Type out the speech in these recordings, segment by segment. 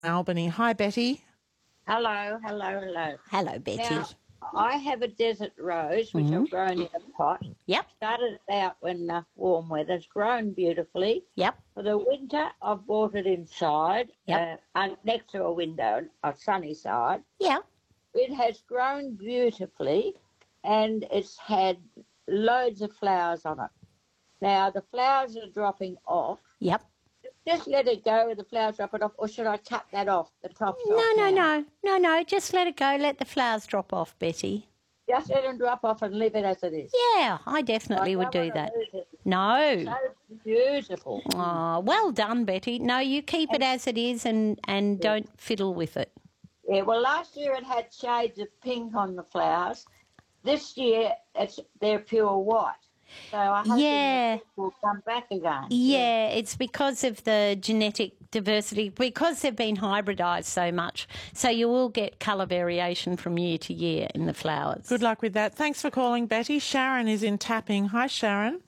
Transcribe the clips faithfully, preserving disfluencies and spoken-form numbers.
Albany. Hi, Betty. Hello, hello, hello. Hello, Betty. Now, I have a desert rose, which Mhm. I've grown in a pot. Yep. Started it out when uh, warm weather's grown beautifully. Yep. For the winter, I've brought it inside, Yep. uh, un- next to a window, a sunny side. Yep. It has grown beautifully, and it's had loads of flowers on it. Now, the flowers are dropping off. Yep. Just let it go with the flowers dropping off, or should I cut that off, the top No, off no, now? no, no, no. Just let it go. Let the flowers drop off, Betty. Just let them drop off and leave it as it is. Yeah, I definitely I would don't do wanna that. lose it. No. So beautiful. Oh, well done, Betty. No, you keep it as it is and, and don't fiddle with it. Yeah, well, last year it had shades of pink on the flowers. This year it's they're pure white. So I hope Yeah. the pink will come back again. Yeah, it's because of the genetic diversity, because they've been hybridised so much. So you will get colour variation from year to year in the flowers. Good luck with that. Thanks for calling, Betty. Sharon is in Tapping. Hi, Sharon.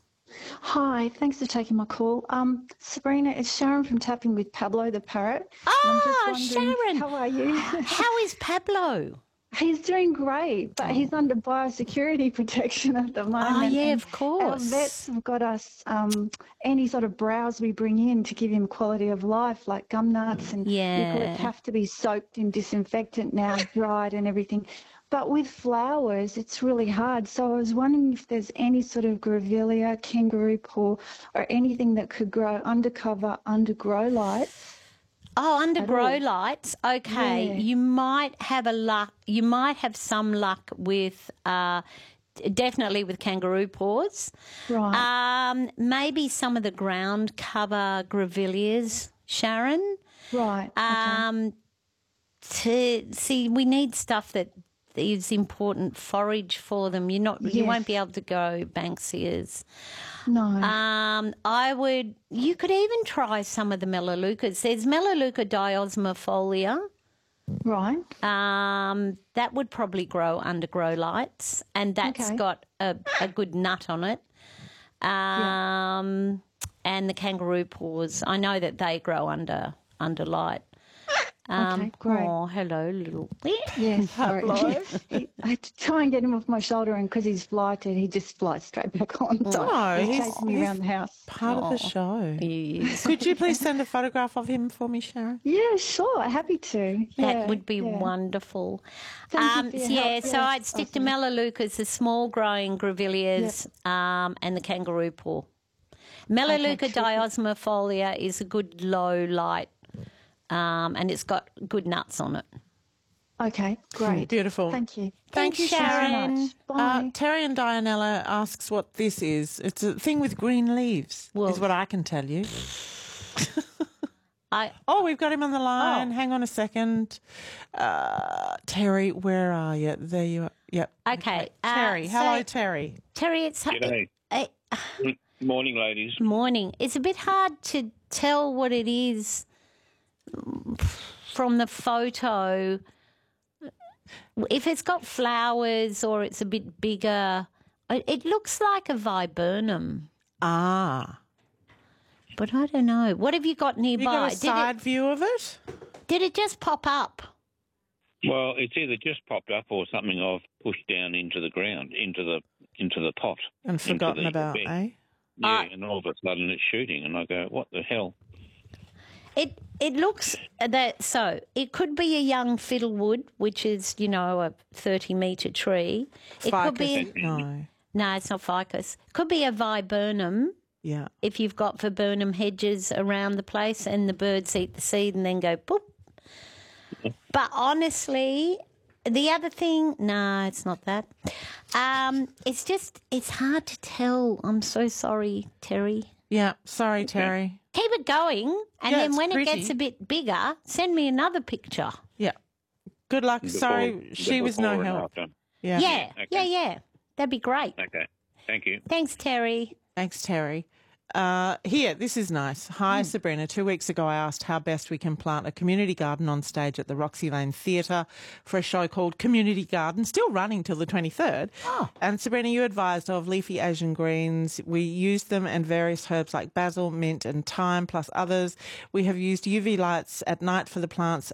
Hi, thanks for taking my call. Um, Sabrina, it's Sharon from Tapping with Pablo the parrot. Ah, I'm just wondering, Sharon. how are you? How is Pablo? He's doing great, but he's under biosecurity protection at the moment. Oh, yeah, and of course. Our vets have got us um, any sort of browse we bring in to give him quality of life, like gum nuts and Yeah. eucalypts have to be soaked in disinfectant now, dried and everything. But with flowers, it's really hard. So I was wondering if there's any sort of grevillea, kangaroo paw, or anything that could grow undercover under grow lights. Oh, under At grow all. lights. Okay, Yeah. you might have a luck. You might have some luck with, uh, definitely with kangaroo paws. Right. Um, maybe some of the ground cover grevilleas, Sharon. Right. Okay. Um, to see, we need stuff that is important forage for them. You're not. You Yes. won't be able to go Banksias. No. Um, I would. You could even try some of the Melaleucas. There's Melaleuca diosmifolia. right. Um, that would probably grow under grow lights, and that's Okay. got a, a good nut on it. Um, and the kangaroo paws. I know that they grow under under light. Um, Okay, great. Oh, hello, little. Yes, sorry. He- I had to try and get him off my shoulder, and because he's flighted, he just flies straight back on. So No, he's he's- chasing me he's- around the house. Part of the show. Yes. Could you please send a photograph of him for me, Sharon? Yeah, sure, happy to. That Yeah, would be yeah. wonderful. Thank you Um, for your yeah, help. so Yeah, I'd stick awesome. to Melaleucas, the small growing grevilleas, um, and the kangaroo paw. Melaleuca terrific. diosmifolia is a good low light, um, and it's got good nuts on it. Okay, great. Beautiful. Thank you. Thank you, Thanks, Sharon. Sharon. Much. Bye. Uh, Terry and Dianella asks what this is. It's a thing with green leaves, Well- is what I can tell you. I Oh, we've got him on the line. Oh. Hang on a second. Uh, Terry, where are you? There you are. Yep. Okay, uh, Terry. so- Hello, Terry. Terry, it's G'day. eh, Morning, ladies. morning. It's a bit hard to tell what it is from the photo. If it's got flowers or it's a bit bigger, it, it looks like a viburnum, Ah. but I don't know. What have you got You nearby? got a did, side view of it? it, did it just pop up? Well, it's either just popped up or something I've pushed down into the ground, into the into the pot. And into forgotten the about, bed. eh? Yeah, Ah. and all of a sudden it's shooting, and I go, "What the hell?" It it looks that so it could be a young fiddlewood, which is you know a thirty metre tree. It could be Ficus. No. no, it's not ficus. Could be a viburnum. Yeah. If you've got viburnum hedges around the place and the birds eat the seed and then go poop. But honestly, the other thing, no, it's not that. Um, it's just, it's hard to tell. I'm so sorry, Terry. Yeah. Sorry, Terry. Keep it going, and Yeah, then it's when pretty. it gets a bit bigger, send me another picture. Yeah. Good luck. Before- Sorry, the she was no before and help. after. Yeah. Yeah, okay. yeah, yeah. That'd be great. Okay. Thank you. Thanks, Terry. Thanks, Terry. Uh, here, this is nice. Hi, Sabrina. Two weeks ago, I asked how best we can plant a community garden on stage at the Roxy Lane Theatre for a show called Community Garden, still running till the twenty-third. Oh. And Sabrina, you advised of leafy Asian greens. We used them and various herbs like basil, mint and thyme, plus others. We have used U V lights at night for the plants